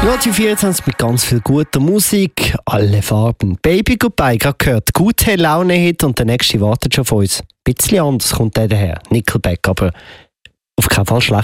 Ja, die 24 mit ganz viel guter Musik, alle Farben. Baby Goodbye, gerade gehört. Gute Laune-Hit und der nächste wartet schon von uns. Ein bisschen anders kommt der daher, Nickelback, aber auf keinen Fall schlecht.